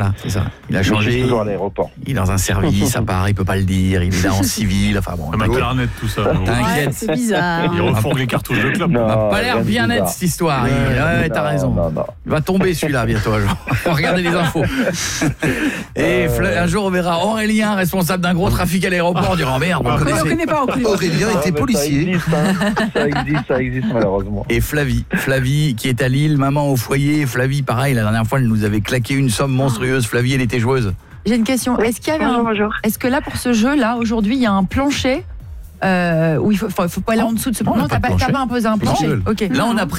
c'est ça. Il a Je suis changé. toujours à l'aéroport. Il est dans un service à part, il peut pas le dire. Il est là en civil. Enfin bon. Ça m'a l'air net tout ça. T'inquiète. Ouais, c'est bizarre. Il refourgue les cartouches de club. Non, Ça a pas l'air rien de bien net bizarre. cette histoire. Ouais, t'as raison. Non. Il va tomber celui-là bientôt. Regardez les infos. Et un jour on verra Aurélien, responsable d'un gros trafic à l'aéroport, on dira merde, on le On connaissait. connaît pas. Aurélien était policier. Ça existe malheureusement. Et Flavie qui est à Lille, maman au foyer. Flavie, pareil, la dernière fois elle nous avait claqué une somme monstrueuse. Flavie, elle était joueuse. J'ai une question. Est-ce qu'il y avait Bonjour. Est-ce que là pour ce jeu là aujourd'hui il y a un plancher où il faut pas aller en dessous de ce plancher? Non, Non, pas t'as de pas plancher. imposé un plancher. Non. OK. Là on a pris